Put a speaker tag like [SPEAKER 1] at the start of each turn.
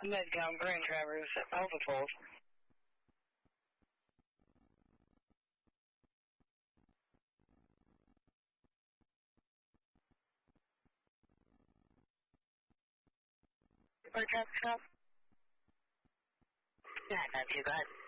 [SPEAKER 1] Medcom Grand Traverse, Alpha Fold. Where traffic stop?
[SPEAKER 2] Yeah, not too bad.